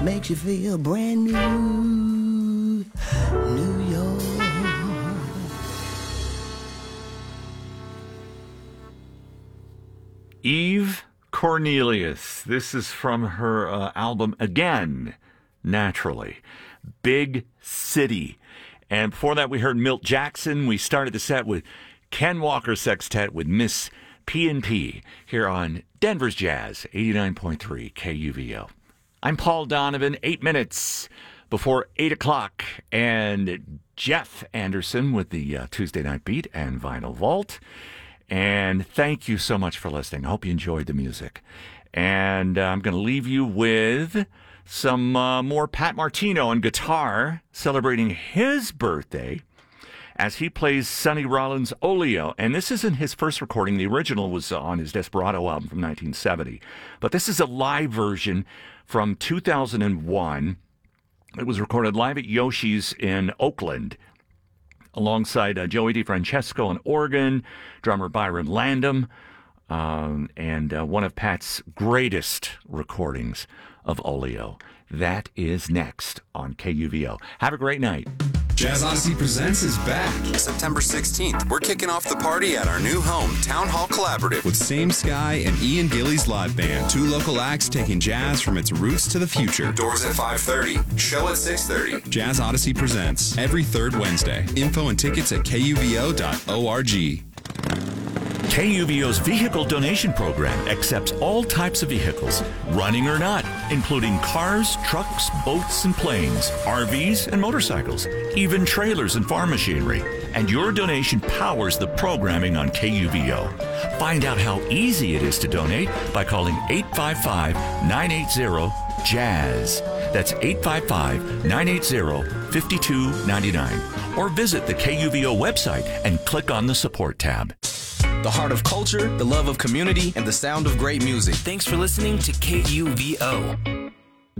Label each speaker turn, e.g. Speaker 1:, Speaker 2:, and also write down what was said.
Speaker 1: makes you feel brand new. New York.
Speaker 2: Eve Cornelius. This is from her album Again, Naturally. Big City. And before that, we heard Milt Jackson. We started the set with Ken Walker Sextet with Miss P&P here on Denver's Jazz, 89.3 KUVO. I'm Paul Donovan, 8 minutes before 8 o'clock. And Jeff Anderson with the Tuesday Night Beat and Vinyl Vault. And thank you so much for listening. I hope you enjoyed the music. And I'm going to leave you with some more Pat Martino on guitar, celebrating his birthday as he plays Sonny Rollins' Oleo. And this isn't his first recording. The original was on his Desperado album from 1970. But this is a live version from 2001. It was recorded live at Yoshi's in Oakland, alongside Joey DeFrancesco on organ, drummer Byron Landam, and one of Pat's greatest recordings of Oleo. That is next on KUVO. Have a great night.
Speaker 3: Jazz Odyssey Presents is back.
Speaker 4: September 16th, we're kicking off the party at our new home, Town Hall Collaborative.
Speaker 3: With Same Sky and Ian Gillies Live Band. 2 local acts taking jazz from its roots to the future.
Speaker 4: Doors at 5:30. Show at 6:30.
Speaker 3: Jazz Odyssey Presents every third Wednesday. Info and tickets at kuvo.org.
Speaker 2: KUVO's vehicle donation program accepts all types of vehicles, running or not, including cars, trucks, boats, and planes, RVs, and motorcycles, even trailers and farm machinery. And your donation powers the programming on KUVO. Find out how easy it is to donate by calling 855-980-JAZZ. That's 855-980-5299. Or visit the KUVO website and click on the support tab.
Speaker 5: The heart of culture, the love of community, and the sound of great music.
Speaker 6: Thanks for listening to KUVO.